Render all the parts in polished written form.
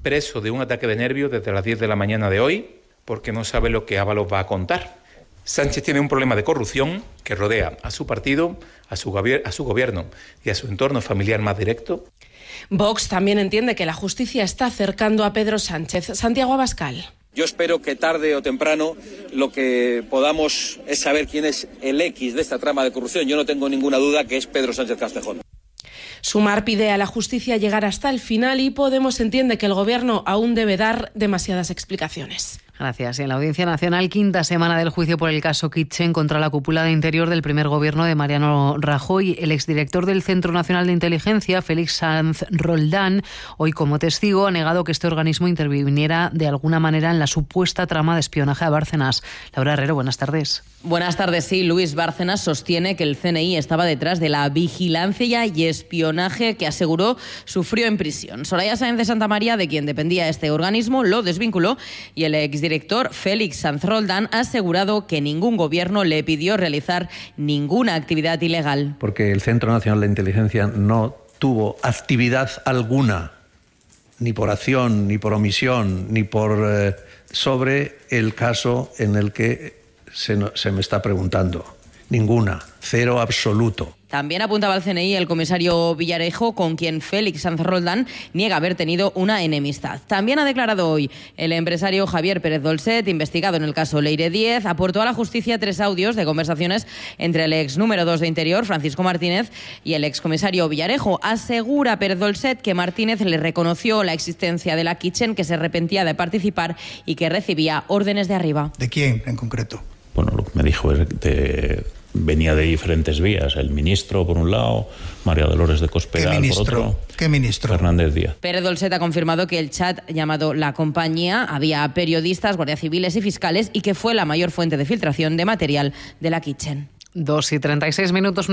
preso de un ataque de nervios desde las 10 de la mañana de hoy, porque no sabe lo que Ábalos va a contar. Sánchez tiene un problema de corrupción que rodea a su partido, a su gobierno y a su entorno familiar más directo. Vox también entiende que la justicia está acercando a Pedro Sánchez. Santiago Abascal. Yo espero que tarde o temprano lo que podamos es saber quién es el X de esta trama de corrupción. Yo no tengo ninguna duda que es Pedro Sánchez Castejón. Sumar pide a la justicia llegar hasta el final y Podemos entiende que el Gobierno aún debe dar demasiadas explicaciones. Gracias. Y en la Audiencia Nacional, quinta semana del juicio por el caso Kitchen contra la cúpula de Interior del primer gobierno de Mariano Rajoy. El exdirector del Centro Nacional de Inteligencia, Félix Sanz Roldán, hoy como testigo ha negado que este organismo interviniera de alguna manera en la supuesta trama de espionaje a Bárcenas. Laura Herrero, buenas tardes. Buenas tardes. Sí, Luis Bárcenas sostiene que el CNI estaba detrás de la vigilancia y espionaje que aseguró sufrió en prisión. Soraya Sáenz de Santamaría, de quien dependía este organismo, lo desvinculó y el exdirector Félix Sanz Roldán ha asegurado que ningún gobierno le pidió realizar ninguna actividad ilegal. Porque el Centro Nacional de Inteligencia no tuvo actividad alguna, ni por acción, ni por omisión, ni por sobre el caso en el que se me está preguntando. Ninguna, cero absoluto. También apuntaba al CNI el comisario Villarejo, con quien Félix Sanz Roldán niega haber tenido una enemistad. También ha declarado hoy el empresario Javier Pérez Dolcet, investigado en el caso Leire 10, aportó a la justicia 3 audios de conversaciones entre el ex número 2 de Interior, Francisco Martínez, y el excomisario Villarejo. Asegura Pérez Dolcet que Martínez le reconoció la existencia de la Kitchen, que se arrepentía de participar y que recibía órdenes de arriba. ¿De quién en concreto? Bueno, lo que me dijo es que venía de diferentes vías. El ministro, por un lado, María Dolores de Cospedal, por otro. ¿Qué ministro? Fernández Díaz. Pérez Dolcet ha confirmado que el chat llamado La Compañía había periodistas, guardias civiles y fiscales y que fue la mayor fuente de filtración de material de la Kitchen. 2:36,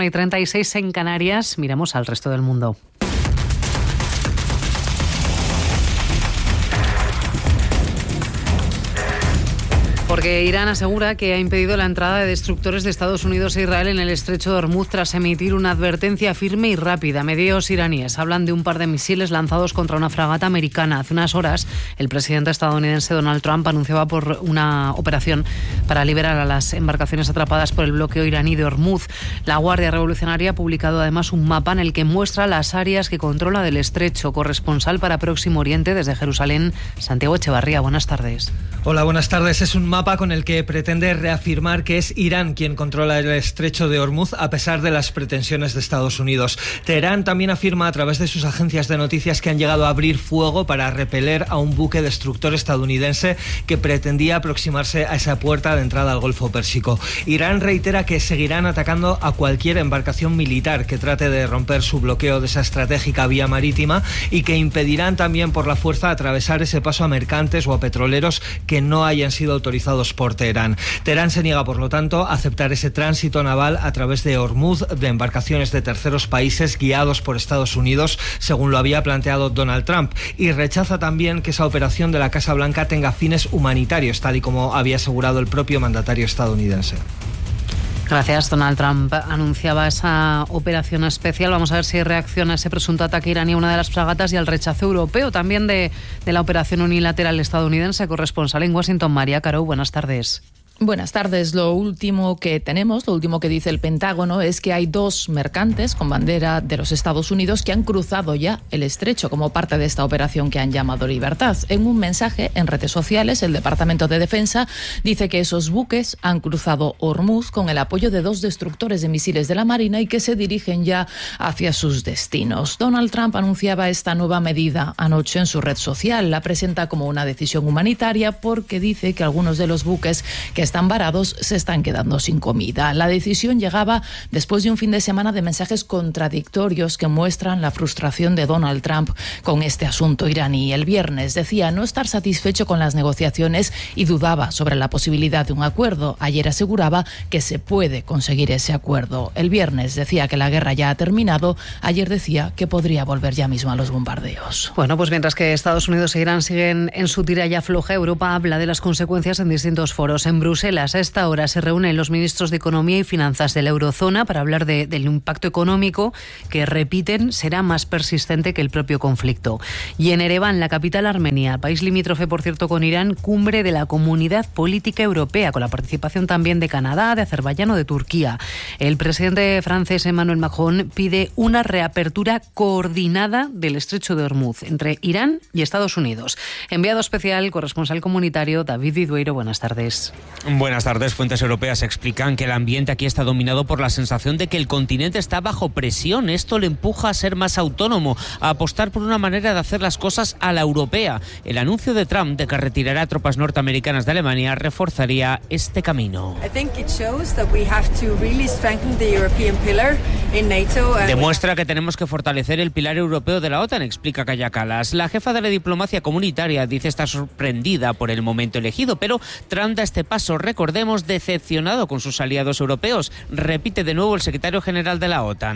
1:36 en Canarias. Miramos al resto del mundo. Porque Irán asegura que ha impedido la entrada de destructores de Estados Unidos e Israel en el estrecho de Hormuz tras emitir una advertencia firme y rápida. Medios iraníes hablan de un par de misiles lanzados contra una fragata americana. Hace unas horas, el presidente estadounidense Donald Trump anunciaba por una operación para liberar a las embarcaciones atrapadas por el bloqueo iraní de Hormuz. La Guardia Revolucionaria ha publicado además un mapa en el que muestra las áreas que controla del estrecho. Corresponsal para Próximo Oriente desde Jerusalén, Santiago Echevarría. Buenas tardes. Hola, buenas tardes. Es un mapa con el que pretende reafirmar que es Irán quien controla el estrecho de Hormuz a pesar de las pretensiones de Estados Unidos. Teherán también afirma a través de sus agencias de noticias que han llegado a abrir fuego para repeler a un buque destructor estadounidense que pretendía aproximarse a esa puerta de entrada al Golfo Pérsico. Irán reitera que seguirán atacando a cualquier embarcación militar que trate de romper su bloqueo de esa estratégica vía marítima y que impedirán también por la fuerza atravesar ese paso a mercantes o a petroleros que no hayan sido autorizados por Teherán. Teherán se niega, por lo tanto, a aceptar ese tránsito naval a través de Hormuz de embarcaciones de terceros países guiados por Estados Unidos, según lo había planteado Donald Trump, y rechaza también que esa operación de la Casa Blanca tenga fines humanitarios, tal y como había asegurado el propio mandatario estadounidense. Gracias. Donald Trump anunciaba esa operación especial. Vamos a ver si reacciona ese presunto ataque iraní a una de las fragatas y al rechazo europeo también de la operación unilateral estadounidense. Corresponsal en Washington, María Caro, buenas tardes. Buenas tardes. Lo último que dice el Pentágono es que hay 2 mercantes con bandera de los Estados Unidos que han cruzado ya el estrecho como parte de esta operación que han llamado Libertad. En un mensaje en redes sociales, el Departamento de Defensa dice que esos buques han cruzado Hormuz con el apoyo de 2 destructores de misiles de la Marina y que se dirigen ya hacia sus destinos. Donald Trump anunciaba esta nueva medida anoche en su red social. La presenta como una decisión humanitaria porque dice que algunos de los buques que están varados se están quedando sin comida. La decisión llegaba después de un fin de semana de mensajes contradictorios que muestran la frustración de Donald Trump con este asunto iraní. El viernes decía no estar satisfecho con las negociaciones y dudaba sobre la posibilidad de un acuerdo. Ayer aseguraba que se puede conseguir ese acuerdo. El viernes decía que la guerra ya ha terminado. Ayer decía que podría volver ya mismo a los bombardeos. Bueno, pues mientras que Estados Unidos e Irán siguen en su tira y afloja, Europa habla de las consecuencias en distintos foros. En Bruselas, Bruselas, a esta hora se reúnen los ministros de Economía y Finanzas de la Eurozona para hablar del impacto económico que, repiten, será más persistente que el propio conflicto. Y en Ereván, la capital armenia, país limítrofe, por cierto, con Irán, cumbre de la Comunidad Política Europea, con la participación también de Canadá, de Azerbaiyán o de Turquía. El presidente francés Emmanuel Macron pide una reapertura coordinada del estrecho de Hormuz entre Irán y Estados Unidos. Enviado especial, corresponsal comunitario David Vidueiro, buenas tardes. Buenas tardes. Fuentes europeas explican que el ambiente aquí está dominado por la sensación de que el continente está bajo presión. Esto le empuja a ser más autónomo, a apostar por una manera de hacer las cosas a la europea. El anuncio de Trump de que retirará tropas norteamericanas de Alemania reforzaría este camino. Demuestra que tenemos que fortalecer el pilar europeo de la OTAN, explica Kaja Kallas. La jefa de la diplomacia comunitaria dice estar sorprendida por el momento elegido, pero Trump da este paso, recordemos, decepcionado con sus aliados europeos. Repite de nuevo el secretario general de la OTAN.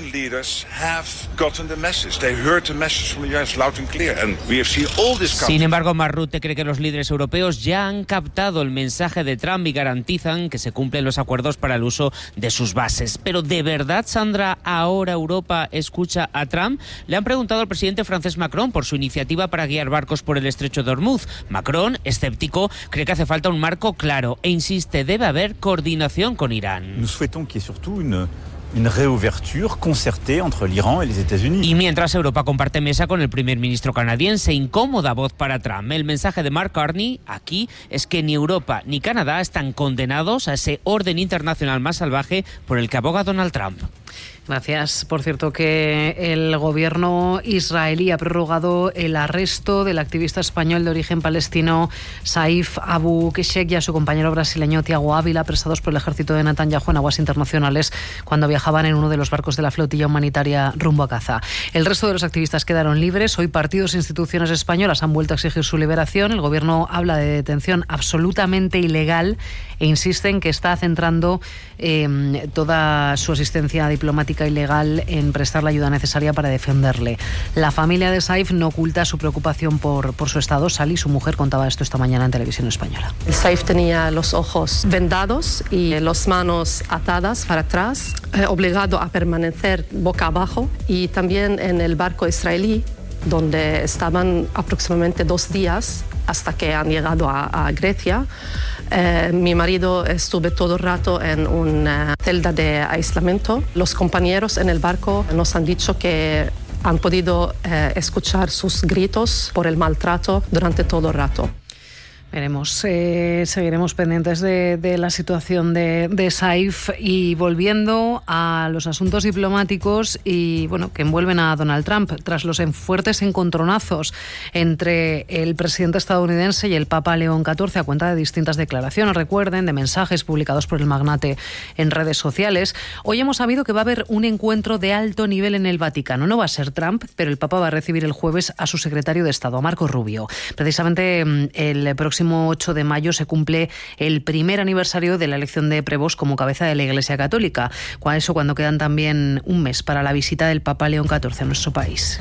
Sin embargo, Mark Rutte cree que los líderes europeos ya han captado el mensaje de Trump y garantizan que se cumplen los acuerdos para el uso de sus bases. Pero ¿de verdad, Sandra, ahora Europa escucha a Trump? Le han preguntado al presidente francés Macron por su iniciativa para guiar barcos por el estrecho de Hormuz. Macron, escéptico, cree que hace falta un marco claro e insiste, debe haber coordinación con Irán. Nous souhaitons qu'il y ait surtout une réouverture concertée entre l'Iran et les États-Unis. Y mientras Europa comparte mesa con el primer ministro canadiense, incómoda voz para Trump. El mensaje de Mark Carney aquí es que ni Europa ni Canadá están condenados a ese orden internacional más salvaje por el que aboga Donald Trump. Gracias. Por cierto, que el gobierno israelí ha prorrogado el arresto del activista español de origen palestino Saif Abu Keshek y a su compañero brasileño Tiago Ávila, apresados por el ejército de Netanyahu en aguas internacionales cuando viajaban en uno de los barcos de la flotilla humanitaria rumbo a Gaza. El resto de los activistas quedaron libres. Hoy partidos e instituciones españolas han vuelto a exigir su liberación. El gobierno habla de detención absolutamente ilegal e insiste en que está centrando toda su asistencia diplomática y legal en prestar la ayuda necesaria para defenderle. La familia de Saif no oculta su preocupación por su estado. Sally, su mujer, contaba esto esta mañana en Televisión Española. Saif tenía los ojos vendados y las manos atadas para atrás, obligado a permanecer boca abajo, y también en el barco israelí, donde estaban aproximadamente 2 días hasta que han llegado a Grecia. Mi marido estuvo todo el rato en una celda de aislamiento. Los compañeros en el barco nos han dicho que han podido escuchar sus gritos por el maltrato durante todo el rato. Veremos, seguiremos pendientes de la situación de Saif. Y volviendo a los asuntos diplomáticos y que envuelven a Donald Trump, tras los fuertes encontronazos entre el presidente estadounidense y el Papa León XIV a cuenta de distintas declaraciones, recuerden, de mensajes publicados por el magnate en redes sociales, hoy hemos sabido que va a haber un encuentro de alto nivel en el Vaticano. No va a ser Trump, pero el Papa va a recibir el jueves a su secretario de Estado, a Marco Rubio. Precisamente el próximo 8 de mayo se cumple el primer aniversario de la elección de Prevost como cabeza de la Iglesia Católica. Cuando quedan también un mes para la visita del Papa León XIV a nuestro país.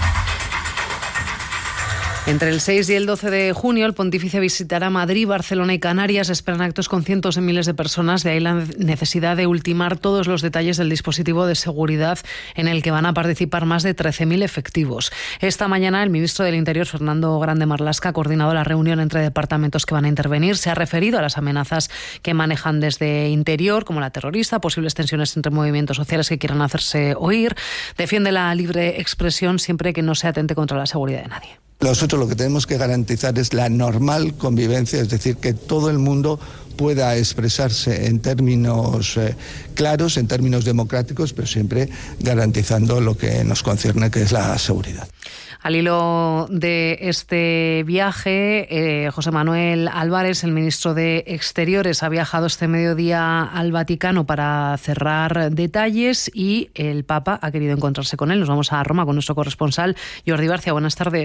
Entre el 6 y el 12 de junio, el pontífice visitará Madrid, Barcelona y Canarias. Esperan actos con cientos de miles de personas, de ahí la necesidad de ultimar todos los detalles del dispositivo de seguridad en el que van a participar más de 13.000 efectivos. Esta mañana, el ministro del Interior, Fernando Grande Marlaska, ha coordinado la reunión entre departamentos que van a intervenir. Se ha referido a las amenazas que manejan desde Interior, como la terrorista, posibles tensiones entre movimientos sociales que quieran hacerse oír. Defiende la libre expresión siempre que no se atente contra la seguridad de nadie. Nosotros lo que tenemos que garantizar es la normal convivencia, es decir, que todo el mundo pueda expresarse en términos claros, en términos democráticos, pero siempre garantizando lo que nos concierne, que es la seguridad. Al hilo de este viaje, José Manuel Álvarez, el ministro de Exteriores, ha viajado este mediodía al Vaticano para cerrar detalles y el Papa ha querido encontrarse con él. Nos vamos a Roma con nuestro corresponsal Jordi Barcia. Buenas tardes.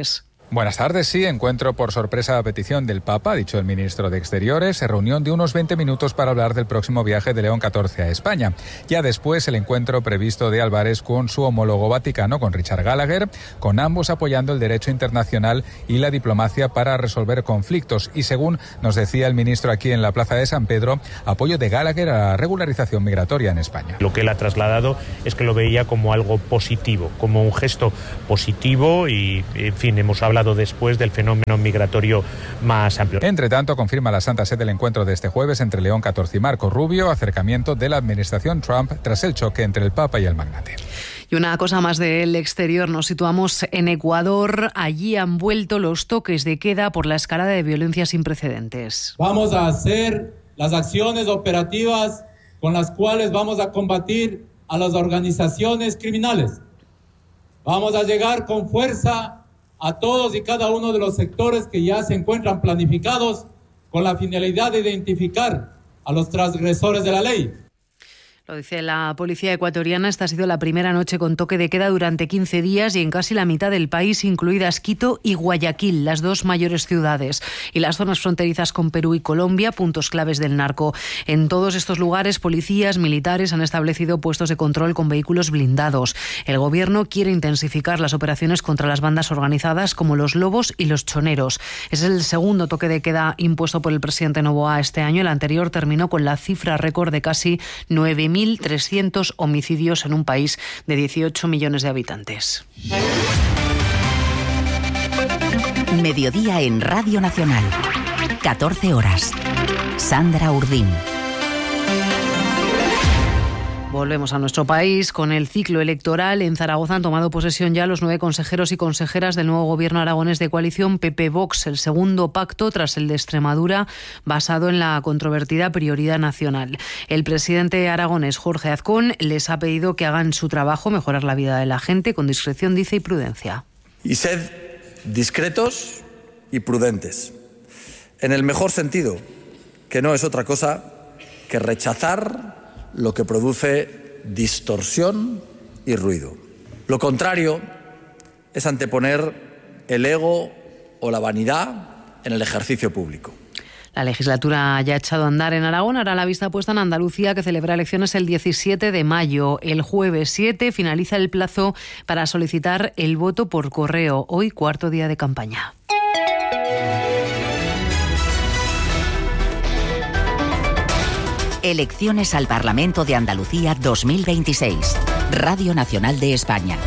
Buenas tardes. Sí, encuentro por sorpresa a petición del Papa, ha dicho el ministro de Exteriores, reunión de unos 20 minutos para hablar del próximo viaje de León XIV a España. Ya después el encuentro previsto de Álvarez con su homólogo vaticano, con Richard Gallagher, con ambos apoyando el derecho internacional y la diplomacia para resolver conflictos. Y según nos decía el ministro aquí en la Plaza de San Pedro, apoyo de Gallagher a la regularización migratoria en España. Lo que él ha trasladado es que lo veía como algo positivo, como un gesto positivo y, en fin, hemos hablado después del fenómeno migratorio más amplio. Entre tanto, confirma la Santa Sede el encuentro de este jueves entre León XIV y Marco Rubio, acercamiento de la administración Trump tras el choque entre el Papa y el magnate. Y una cosa más del exterior, nos situamos en Ecuador. Allí han vuelto los toques de queda por la escalada de violencia sin precedentes. Vamos a hacer las acciones operativas con las cuales vamos a combatir a las organizaciones criminales. Vamos a llegar con fuerza a todos y cada uno de los sectores que ya se encuentran planificados con la finalidad de identificar a los transgresores de la ley. Lo dice la policía ecuatoriana. Esta ha sido la primera noche con toque de queda durante 15 días y en casi la mitad del país, incluidas Quito y Guayaquil, las dos mayores ciudades, y las zonas fronterizas con Perú y Colombia, puntos claves del narco. En todos estos lugares, policías, militares han establecido puestos de control con vehículos blindados. El gobierno quiere intensificar las operaciones contra las bandas organizadas como los Lobos y los Choneros. Es el segundo toque de queda impuesto por el presidente Noboa este año. El anterior terminó con la cifra récord de casi 9.300 homicidios en un país de 18 millones de habitantes. Mediodía en Radio Nacional. 14 horas. Sandra Urdín. Volvemos a nuestro país con el ciclo electoral. En Zaragoza han tomado posesión ya los 9 consejeros y consejeras del nuevo gobierno aragonés de coalición PP-Vox, el segundo pacto tras el de Extremadura, basado en la controvertida prioridad nacional. El presidente aragonés, Jorge Azcón, les ha pedido que hagan su trabajo, mejorar la vida de la gente, con discreción, dice, y prudencia. Y sed discretos y prudentes, en el mejor sentido, que no es otra cosa que rechazar lo que produce distorsión y ruido. Lo contrario es anteponer el ego o la vanidad en el ejercicio público. La legislatura ya ha echado a andar en Aragón. Ahora la vista puesta en Andalucía, que celebra elecciones el 17 de mayo. El jueves 7 finaliza el plazo para solicitar el voto por correo. Hoy, cuarto día de campaña. Elecciones al Parlamento de Andalucía 2026. Radio Nacional de España.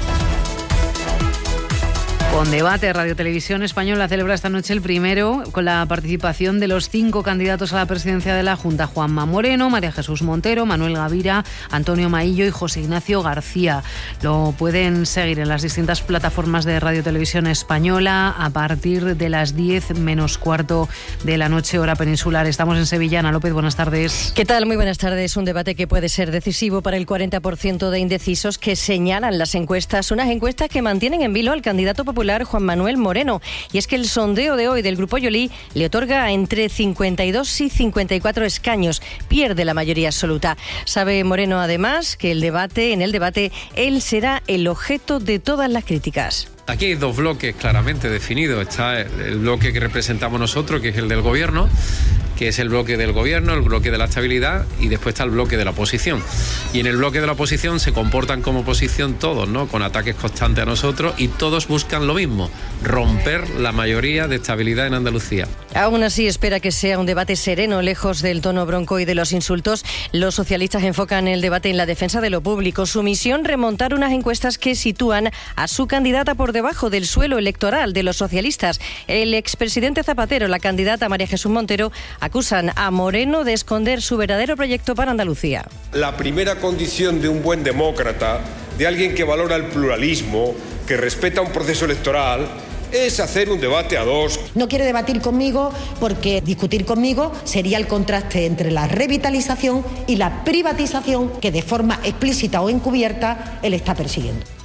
Con debate, Radio Televisión Española celebra esta noche el primero con la participación de los 5 candidatos a la presidencia de la Junta: Juanma Moreno, María Jesús Montero, Manuel Gavira, Antonio Maillo y José Ignacio García. Lo pueden seguir en las distintas plataformas de Radio Televisión Española a partir de las 10 menos cuarto de la noche, hora peninsular. Estamos en Sevilla. Ana López, buenas tardes. ¿Qué tal? Muy buenas tardes. Un debate que puede ser decisivo para el 40% de indecisos que señalan las encuestas. Unas encuestas que mantienen en vilo al candidato popular Juan Manuel Moreno. Y es que el sondeo de hoy del Grupo Yolí le otorga entre 52 y 54 escaños. Pierde la mayoría absoluta. Sabe Moreno, además, que en el debate, él será el objeto de todas las críticas. Aquí hay 2 bloques claramente definidos. Está el bloque que representamos nosotros, que es el del gobierno, que es el bloque del gobierno, el bloque de la estabilidad, y después está el bloque de la oposición. Y en el bloque de la oposición se comportan como oposición todos, ¿no?, con ataques constantes a nosotros, y todos buscan lo mismo: romper la mayoría de estabilidad en Andalucía. Aún así, espera que sea un debate sereno, lejos del tono bronco y de los insultos. Los socialistas enfocan el debate en la defensa de lo público. Su misión, remontar unas encuestas que sitúan a su candidata por debajo del suelo electoral de los socialistas. El expresidente Zapatero, la candidata María Jesús Montero, acusan a Moreno de esconder su verdadero proyecto para Andalucía. La primera condición de un buen demócrata, de alguien que valora el pluralismo, que respeta un proceso electoral, es hacer un debate a 2. No quiere debatir conmigo porque discutir conmigo sería el contraste entre la revitalización y la privatización que de forma explícita o encubierta él está persiguiendo.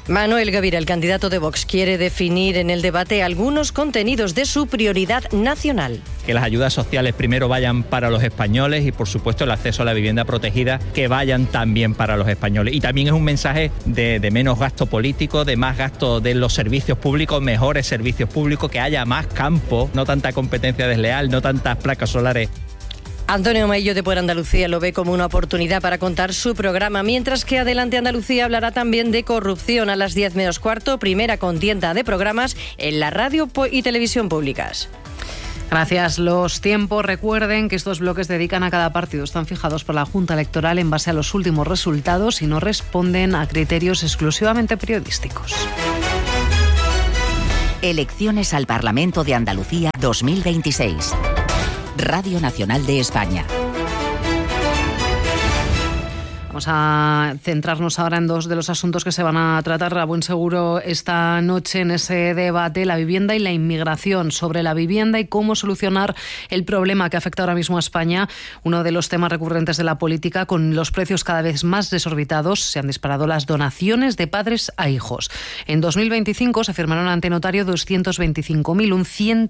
Manuel Gavira, el candidato de Vox, quiere definir en el debate algunos contenidos de su prioridad nacional. Que las ayudas sociales primero vayan para los españoles y, por supuesto, el acceso a la vivienda protegida que vayan también para los españoles. Y también es un mensaje de menos gasto político, de más gasto de los servicios públicos, mejores servicios públicos, que haya más campo, no tanta competencia desleal, no tantas placas solares. Antonio Maillo de Por Andalucía lo ve como una oportunidad para contar su programa, mientras que Adelante Andalucía hablará también de corrupción a las 10 menos cuarto, primera contienda de programas en la radio y televisión públicas. Gracias. Los tiempos, recuerden que estos bloques dedican a cada partido están fijados por la Junta Electoral en base a los últimos resultados y no responden a criterios exclusivamente periodísticos. Elecciones al Parlamento de Andalucía 2026. Radio Nacional de España. Vamos a centrarnos ahora en dos de los asuntos que se van a tratar a buen seguro esta noche en ese debate, la vivienda y la inmigración. Sobre la vivienda y cómo solucionar el problema que afecta ahora mismo a España, uno de los temas recurrentes de la política, con los precios cada vez más desorbitados, se han disparado las donaciones de padres a hijos. En 2025 se firmaron ante notario 225.000, un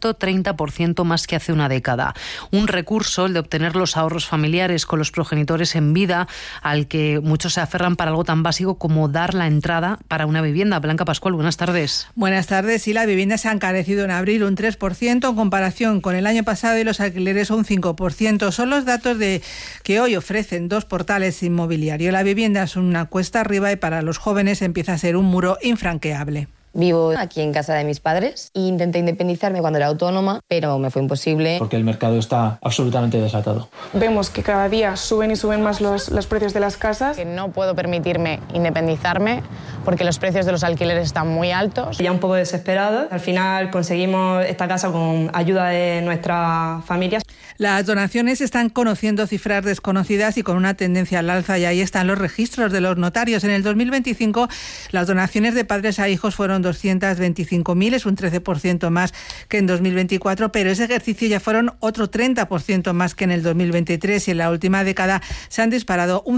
130% más que hace una década. Un recurso, el de obtener los ahorros familiares con los progenitores en vida, al que muchos se aferran para algo tan básico como dar la entrada para una vivienda. Blanca Pascual, buenas tardes. Buenas tardes. Sí, la vivienda se ha encarecido en abril un 3% en comparación con el año pasado y los alquileres un 5%. Son los datos que hoy ofrecen dos portales inmobiliarios. La vivienda es una cuesta arriba y para los jóvenes empieza a ser un muro infranqueable. Vivo aquí en casa de mis padres e intenté independizarme cuando era autónoma, pero me fue imposible. Porque el mercado está absolutamente desatado. Vemos que cada día suben y suben más los precios de las casas. Que no puedo permitirme independizarme porque los precios de los alquileres están muy altos. Ya un poco desesperado. Al final conseguimos esta casa con ayuda de nuestras familias. Las donaciones están conociendo cifras desconocidas y con una tendencia al alza, y ahí están los registros de los notarios. En el 2025 las donaciones de padres a hijos fueron 225.000, es un 13% más que en 2024, pero ese ejercicio ya fueron otro 30% más que en el 2023 y en la última década se han disparado un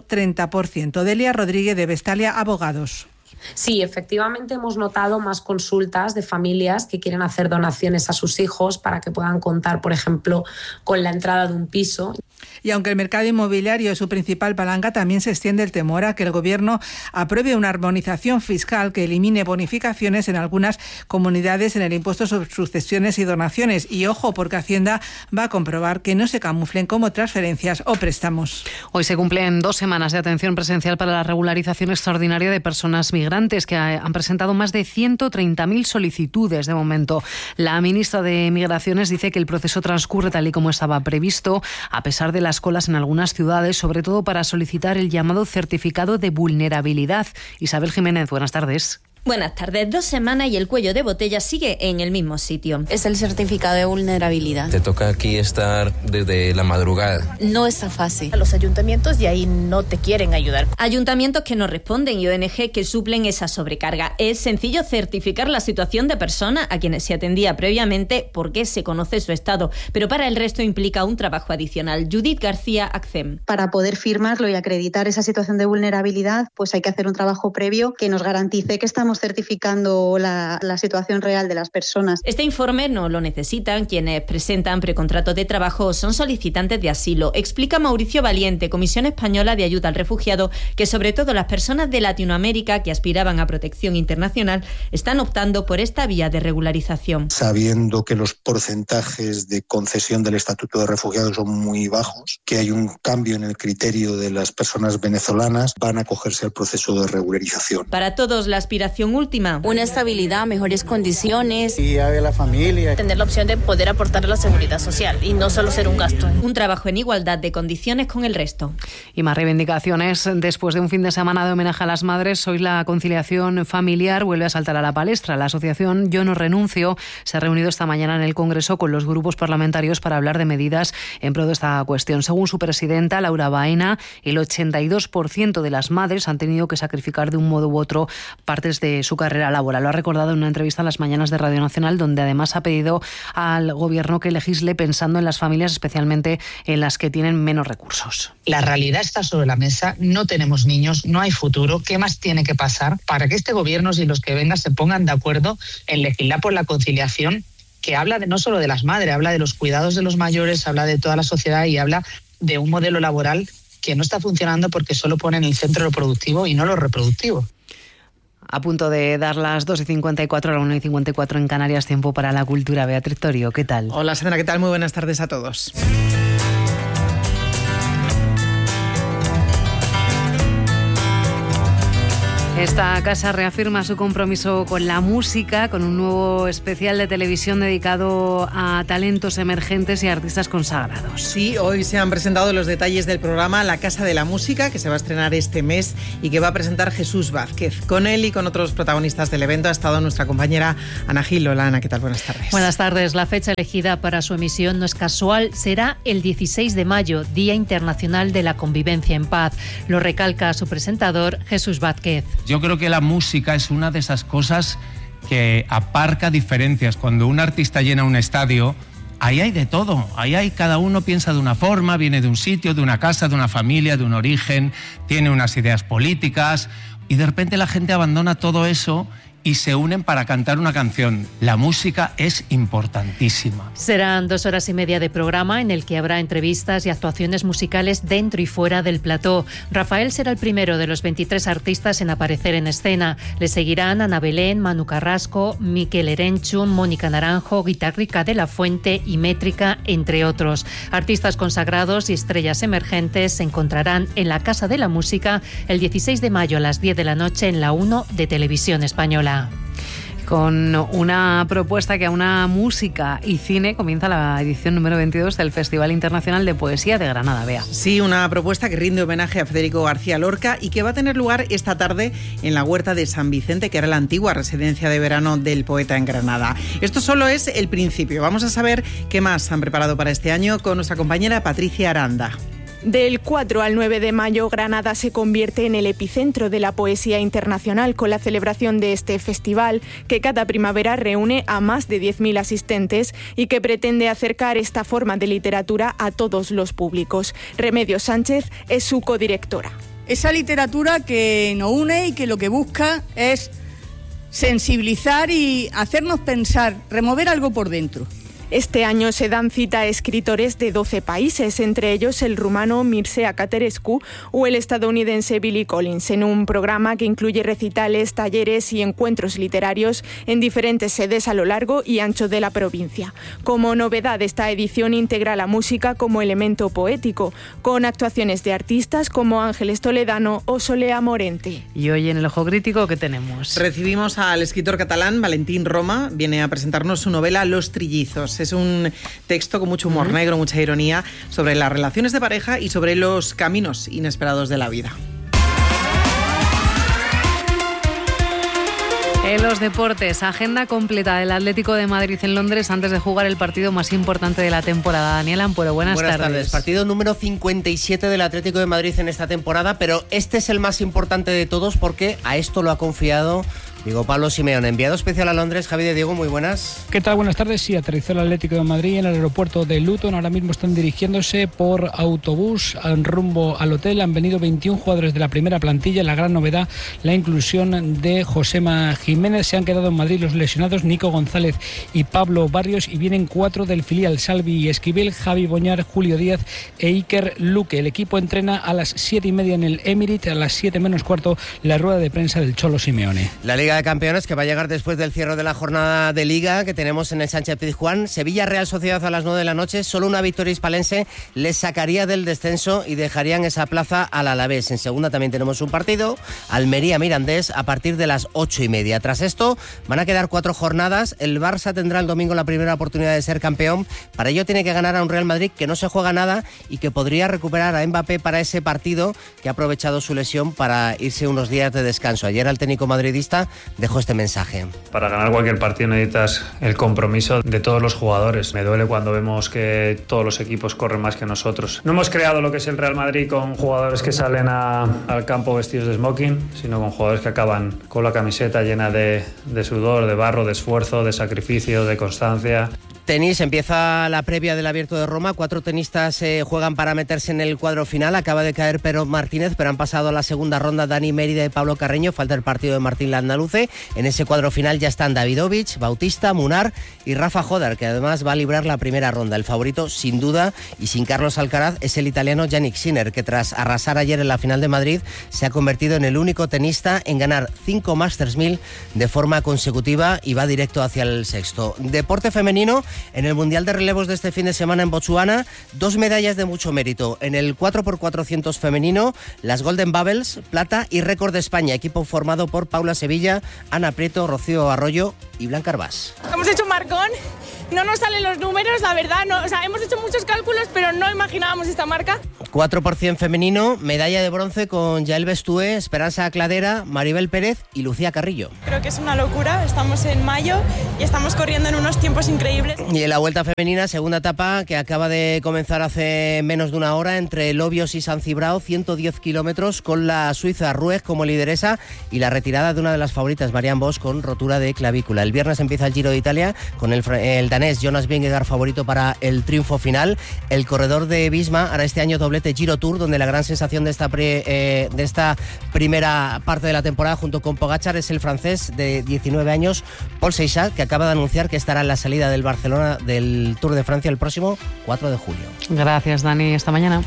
130%. Delia Rodríguez de Vestalia Abogados. Sí, efectivamente hemos notado más consultas de familias que quieren hacer donaciones a sus hijos para que puedan contar, por ejemplo, con la entrada de un piso. Y aunque el mercado inmobiliario es su principal palanca, también se extiende el temor a que el Gobierno apruebe una armonización fiscal que elimine bonificaciones en algunas comunidades en el impuesto sobre sucesiones y donaciones. Y ojo, porque Hacienda va a comprobar que no se camuflen como transferencias o préstamos. Hoy se cumplen 2 semanas de atención presencial para la regularización extraordinaria de personas migrantes, que han presentado más de 130.000 solicitudes de momento. La ministra de Migraciones dice que el proceso transcurre tal y como estaba previsto, a pesar de las colas en algunas ciudades, sobre todo para solicitar el llamado certificado de vulnerabilidad. Isabel Jiménez, buenas tardes. Buenas tardes. 2 semanas y el cuello de botella sigue en el mismo sitio. Es el certificado de vulnerabilidad. Te toca aquí estar desde la madrugada. No es tan fácil. Los ayuntamientos de ahí no te quieren ayudar. Ayuntamientos que no responden y ONG que suplen esa sobrecarga. Es sencillo certificar la situación de persona a quienes se atendía previamente porque se conoce su estado, pero para el resto implica un trabajo adicional. Judith García, ACCEM. Para poder firmarlo y acreditar esa situación de vulnerabilidad, pues hay que hacer un trabajo previo que nos garantice que estamos certificando la situación real de las personas. Este informe no lo necesitan quienes presentan precontratos de trabajo o son solicitantes de asilo. Explica Mauricio Valiente, Comisión Española de Ayuda al Refugiado, que sobre todo las personas de Latinoamérica que aspiraban a protección internacional están optando por esta vía de regularización. Sabiendo que los porcentajes de concesión del estatuto de refugiado son muy bajos, que hay un cambio en el criterio de las personas venezolanas, van a acogerse al proceso de regularización. Para todos, la aspiración última: una estabilidad, mejores condiciones. Y a la familia. Tener la opción de poder aportar a la seguridad social y no solo ser un gasto. Un trabajo en igualdad de condiciones con el resto. Y más reivindicaciones. Después de un fin de semana de homenaje a las madres, hoy la conciliación familiar vuelve a saltar a la palestra. La asociación Yo No Renuncio se ha reunido esta mañana en el Congreso con los grupos parlamentarios para hablar de medidas en pro de esta cuestión. Según su presidenta, Laura Baena, el 82% de las madres han tenido que sacrificar de un modo u otro partes de de su carrera laboral. Lo ha recordado en una entrevista en las mañanas de Radio Nacional, donde además ha pedido al Gobierno que legisle pensando en las familias, especialmente en las que tienen menos recursos. La realidad está sobre la mesa, no tenemos niños, no hay futuro. ¿Qué más tiene que pasar para que este Gobierno y los que vengan se pongan de acuerdo en legislar por la conciliación, que habla no solo de las madres, habla de los cuidados de los mayores, habla de toda la sociedad y habla de un modelo laboral que no está funcionando porque solo pone en el centro lo productivo y no lo reproductivo? A punto de dar las 2:54, a las 1:54 en Canarias, tiempo para la cultura. Beatriz Torio, ¿qué tal? Hola Sandra, ¿qué tal? Muy buenas tardes a todos. Esta casa reafirma su compromiso con la música, con un nuevo especial de televisión dedicado a talentos emergentes y artistas consagrados. Sí, hoy se han presentado los detalles del programa La Casa de la Música, que se va a estrenar este mes y que va a presentar Jesús Vázquez. Con él y con otros protagonistas del evento ha estado nuestra compañera Ana Gil. Hola Ana, ¿qué tal? Buenas tardes. Buenas tardes. La fecha elegida para su emisión no es casual, será el 16 de mayo, Día Internacional de la Convivencia en Paz. Lo recalca su presentador, Jesús Vázquez. Yo creo que la música es una de esas cosas que aparca diferencias. Cuando un artista llena un estadio, ahí hay de todo. Ahí hay, cada uno piensa de una forma, viene de un sitio, de una casa, de una familia, de un origen, tiene unas ideas políticas y de repente la gente abandona todo eso y se unen para cantar una canción. La música es importantísima. Serán 2 horas y media de programa en el que habrá entrevistas y actuaciones musicales dentro y fuera del plató. Rafael será el primero de los 23 artistas en aparecer en escena. Le seguirán Ana Belén, Manu Carrasco, Miquel Erenchun, Mónica Naranjo, Guitarrica de la Fuente y Métrica, entre otros. Artistas consagrados y estrellas emergentes se encontrarán en la Casa de la Música el 16 de mayo a las 10 de la noche en la 1 de Televisión Española. Con una propuesta que aúna música y cine, comienza la edición número 22 del Festival Internacional de Poesía de Granada. Bea. Sí, una propuesta que rinde homenaje a Federico García Lorca y que va a tener lugar esta tarde en la Huerta de San Vicente, que era la antigua residencia de verano del poeta en Granada. Esto solo es el principio. Vamos a saber qué más han preparado para este año con nuestra compañera Patricia Aranda. Del 4 al 9 de mayo, Granada se convierte en el epicentro de la poesía internacional con la celebración de este festival, que cada primavera reúne a más de 10.000 asistentes y que pretende acercar esta forma de literatura a todos los públicos. Remedios Sánchez es su codirectora. Esa literatura que nos une y que lo que busca es sensibilizar y hacernos pensar, remover algo por dentro. Este año se dan cita a escritores de 12 países, entre ellos el rumano Mircea Caterescu o el estadounidense Billy Collins, en un programa que incluye recitales, talleres y encuentros literarios en diferentes sedes a lo largo y ancho de la provincia. Como novedad, esta edición integra la música como elemento poético, con actuaciones de artistas como Ángeles Toledano o Solea Morente. Y hoy en el Ojo Crítico, ¿qué tenemos? Recibimos al escritor catalán Valentín Roma, viene a presentarnos su novela Los Trillizos. Es un texto con mucho humor negro, mucha ironía sobre las relaciones de pareja y sobre los caminos inesperados de la vida. En los deportes, agenda completa del Atlético de Madrid en Londres antes de jugar el partido más importante de la temporada. Daniel Ampuero, buenas tardes. Partido número 57 del Atlético de Madrid en esta temporada, pero este es el más importante de todos porque a esto lo ha confiado Diego Pablo Simeone, enviado especial a Londres. Javi de Diego, muy buenas. ¿Qué tal? Buenas tardes. Sí, aterrizó el Atlético de Madrid en el aeropuerto de Luton. Ahora mismo están dirigiéndose por autobús rumbo al hotel. Han venido 21 jugadores de la primera plantilla. La gran novedad, la inclusión de Josema Jiménez. Se han quedado en Madrid los lesionados Nico González y Pablo Barrios, y vienen 4 del filial: Salvi Esquivel, Javi Boñar, Julio Díaz e Iker Luque. El equipo entrena a las 7:30 en el Emirates, a las 7 menos cuarto la rueda de prensa del Cholo Simeone. La Liga de Campeones, que va a llegar después del cierre de la jornada de Liga que tenemos en el Sánchez-Pizjuán. Sevilla Real Sociedad a las 9 de la noche. Solo una victoria hispalense les sacaría del descenso y dejarían esa plaza al Alavés. En segunda también tenemos un partido, Almería Mirandés, a partir de las 8:30. Tras esto van a quedar 4 jornadas. El Barça tendrá el domingo la primera oportunidad de ser campeón. Para ello tiene que ganar a un Real Madrid que no se juega nada y que podría recuperar a Mbappé para ese partido, que ha aprovechado su lesión para irse unos días de descanso. Ayer al técnico madridista dejó este mensaje. Para ganar cualquier partido necesitas el compromiso de todos los jugadores. Me duele cuando vemos que todos los equipos corren más que nosotros. No hemos creado lo que es el Real Madrid con jugadores que salen al campo vestidos de smoking, sino con jugadores que acaban con la camiseta llena de sudor, de barro, de esfuerzo, de sacrificio, de constancia. Tenis, empieza la previa del Abierto de Roma. 4 tenistas juegan para meterse en el cuadro final. Acaba de caer Pedro Martínez, pero han pasado a la segunda ronda Dani Mérida y Pablo Carreño. Falta el partido de Martín Landaluce. En ese cuadro final ya están Davidovich, Bautista, Munar y Rafa Jodar, que además va a librar la primera ronda. El favorito, sin duda, y sin Carlos Alcaraz, es el italiano Jannik Sinner, que tras arrasar ayer en la final de Madrid, se ha convertido en el único tenista en ganar 5 Masters 1000 de forma consecutiva y va directo hacia el sexto. Deporte femenino. En el Mundial de Relevos de este fin de semana en Botsuana, 2 medallas de mucho mérito. En el 4x400 femenino, las Golden Bubbles, plata y récord de España, equipo formado por Paula Sevilla, Ana Prieto, Rocío Arroyo y Blanca Arbás. Hemos hecho un marcón, no nos salen los números, la verdad, no, hemos hecho muchos cálculos, pero no imaginábamos esta marca. 4% femenino, medalla de bronce con Yael Bestué, Esperanza Cladera, Maribel Pérez y Lucía Carrillo. Creo que es una locura, estamos en mayo y estamos corriendo en unos tiempos increíbles. Y en la Vuelta Femenina, segunda etapa que acaba de comenzar hace menos de una hora entre Lobios y San Cibrao, 110 kilómetros con la suiza Rueg como lideresa y la retirada de una de las favoritas, Marianne Vos, con rotura de clavícula. El viernes empieza el Giro de Italia con el danés Jonas Vingegaard favorito para el triunfo final. El corredor de Visma hará este año doblete Giro Tour, donde la gran sensación de esta primera parte de la temporada junto con Pogačar es el francés de 19 años, Paul Seixas, que acaba de anunciar que estará en la salida del Barcelona del Tour de Francia el próximo 4 de julio. Gracias, Dani. Hasta mañana.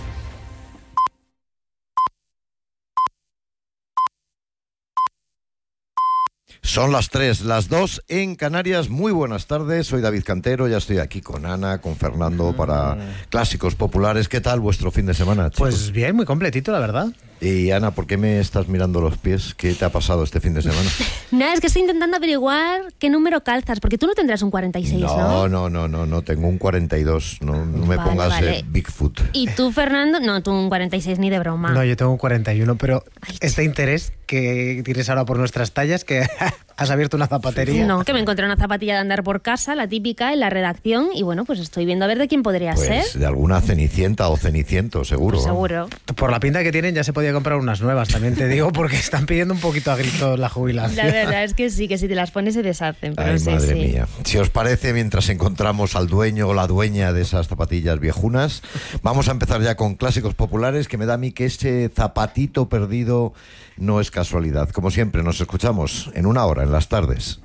Son las 3, las 2 en Canarias. Muy buenas tardes, soy David Cantero, ya estoy aquí con Ana, con Fernando para Clásicos Populares. ¿Qué tal vuestro fin de semana, chicos? Pues bien, muy completito, la verdad. Y Ana, ¿por qué me estás mirando los pies? ¿Qué te ha pasado este fin de semana? Nada, es que estoy intentando averiguar qué número calzas, porque tú no tendrás un 46, ¿no? No, tengo un 42, no me pongas Bigfoot. ¿Y tú, Fernando? No, tú un 46 ni de broma. No, yo tengo un 41, pero este interés que tienes ahora por nuestras tallas, que has abierto una zapatería. No, que me encontré una zapatilla de andar por casa, la típica, en la redacción, y bueno, pues estoy viendo a ver de quién podría ser. De alguna Cenicienta o Ceniciento, seguro. Pues seguro. Por la pinta que tienen ya se podía comprar unas nuevas, también te digo, porque están pidiendo un poquito a gritos la jubilación. La verdad es que sí, que si te las pones se deshacen. Pero ay, sí, madre sí. mía. Si os parece, mientras encontramos al dueño o la dueña de esas zapatillas viejunas, vamos a empezar ya con Clásicos Populares, que me da a mí que ese zapatito perdido no es casualidad. Como siempre, nos escuchamos en una hora, en las tardes.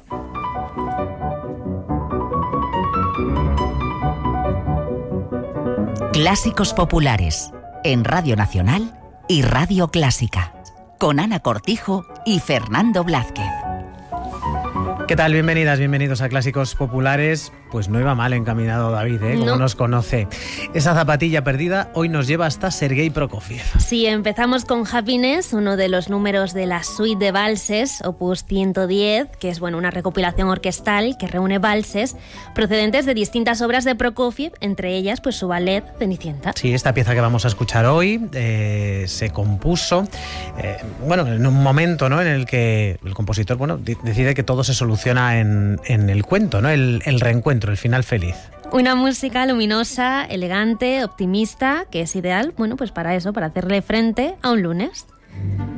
Clásicos Populares, en Radio Nacional y Radio Clásica, con Ana Cortijo y Fernando Blázquez. ¿Qué tal? Bienvenidas, bienvenidos a Clásicos Populares. Pues no iba mal encaminado David, ¿eh? Como No. nos conoce. Esa zapatilla perdida hoy nos lleva hasta Sergei Prokofiev. Sí, empezamos con Happiness, uno de los números de la suite de valses, opus 110, que es una recopilación orquestal que reúne valses procedentes de distintas obras de Prokofiev, entre ellas pues su ballet Cenicienta. Sí, esta pieza que vamos a escuchar hoy se compuso en un momento, ¿no?, en el que el compositor decide que todo se soluciona en el cuento, ¿no?, el reencuentro, el final feliz. Una música luminosa, elegante, optimista, que es ideal, pues para eso, para hacerle frente a un lunes.